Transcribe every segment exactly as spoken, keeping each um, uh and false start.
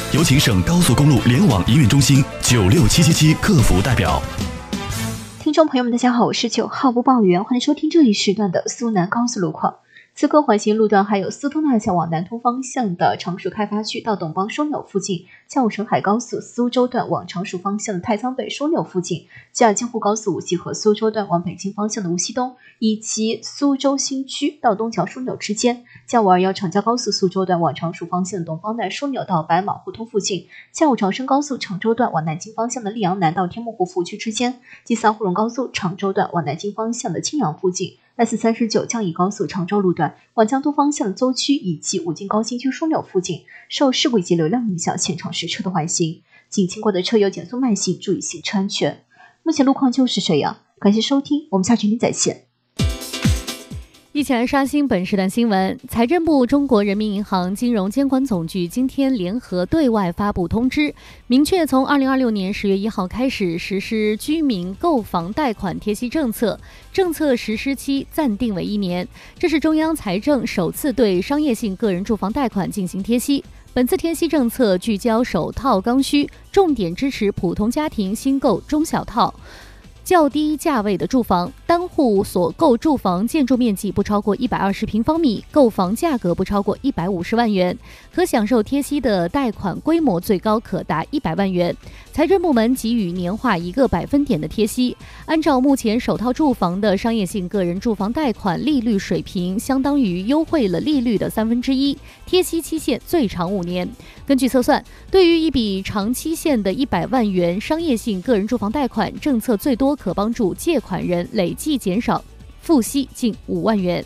有请省高速公路联网营运中心九六七七七客服代表。 听众朋友们，大家好，我是九号播报员，欢迎收听这一时段的苏南高速路况。此刻环形路段还有四通大桥往南通方向的常熟开发区到董邦枢纽附近，嘉武澄海高速苏州段往常熟方向的太仓北枢纽附近，嘉京沪高速无锡和苏州段往北京方向的无锡东，以及苏州新区到东桥枢纽之间，嘉武二幺长嘉高速苏州段往常熟方向的东方南枢纽到白马互通附近，嘉武长深高速常州段往南京方向的溧阳南到天目湖服务区之间，第三沪蓉高速常州段往南京方向的青阳附近。S 三十九江宜高速常州路段往江都方向的邹区以及武进高新区枢纽附近，受事故以及流量影响，现场实车的缓行，请经过的车友减速慢行，注意行车安全。目前路况就是这样，感谢收听，我们下期再见。 一起来刷新本时段新闻。财政部、中国人民银行金融监管总局今天联合对外发布通知，明确从二零二六年十月一号开始实施居民购房贷款贴息政策，政策实施期暂定为一年。这是中央财政首次对商业性个人住房贷款进行贴息。本次贴息政策聚焦首套刚需，重点支持普通家庭新购中小套较低价位的住房，单户所购住房建筑面积不超过一百二十平方米，购房价格不超过一百五十万元，可享受贴息的贷款规模最高可达一百万元。财政部门给予年化一个百分点的贴息，按照目前首套住房的商业性个人住房贷款利率水平，相当于优惠了利率的三分之一，贴息期限最长五年。根据测算，对于一笔长期限的一百万元商业性个人住房贷款，政策最多可帮助借款人累计减少付息近五万元。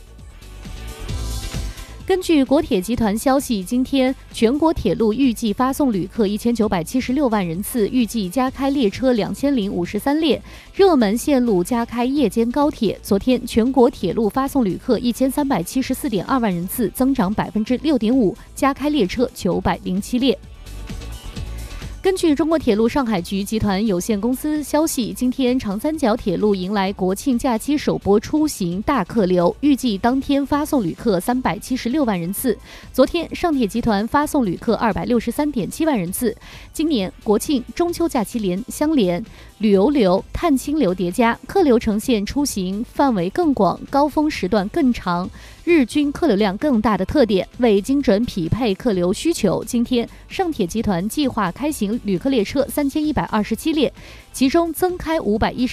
根据国铁集团消息，今天全国铁路预计发送旅客一千九百七十六万人次，预计加开列车两千零五十三列，热门线路加开夜间高铁。昨天全国铁路发送旅客一千三百七十四点二万人次，增长百分之六点五，加开列车九百零七列。根据中国铁路上海局集团有限公司消息，今天长三角铁路迎来国庆假期首波出行大客流，预计当天发送旅客三百七十六万人次。昨天上铁集团发送旅客二百六十三点七万人次。今年国庆、中秋假期连相连，旅游流、探亲流叠加，客流呈现出行范围更广、高峰时段更长、日均客流量更大的特点。为精准匹配客流需求，今天上铁集团计划开行旅客列车三千一百二十七列，其中增开五百一十